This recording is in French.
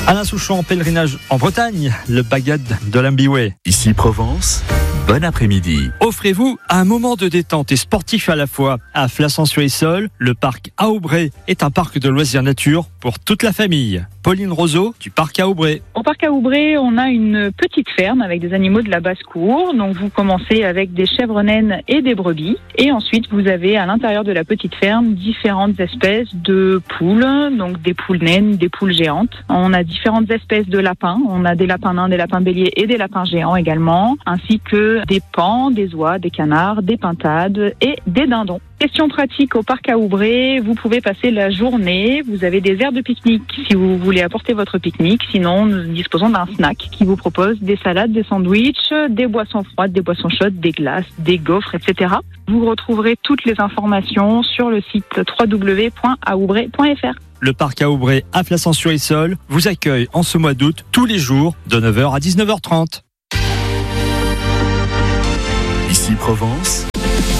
Alain Souchon en pèlerinage en Bretagne, le bagad de l'Ambiway. Ici Provence, bon après-midi. Offrez-vous un moment de détente et sportif à la fois. À Flassan-sur-Issole, le parc Aubray est un parc de loisirs nature pour toute la famille. Pauline Roseau du parc Aubray. Au parc Aubray, on a une petite ferme avec des animaux de la basse-cour. Donc vous commencez avec des chèvres naines et des brebis. Et ensuite, vous avez à l'intérieur de la petite ferme différentes espèces de poules. Donc des poules naines, des poules géantes. On a différentes espèces de lapins. On a des lapins nains, des lapins béliers et des lapins géants également. Ainsi que des paons, des oies, des canards, des pintades et des dindons. Question pratique au parc Aubray, vous pouvez passer la journée, vous avez des aires de pique-nique si vous voulez apporter votre pique-nique, sinon nous disposons d'un snack qui vous propose des salades, des sandwichs, des boissons froides, des boissons chaudes, des glaces, des gaufres, etc. Vous retrouverez toutes les informations sur le site www.aubray.fr. Le parc Aubray à Flassan-sur-Issole vous accueille en ce mois d'août tous les jours de 9h à 19h30. Ici Provence,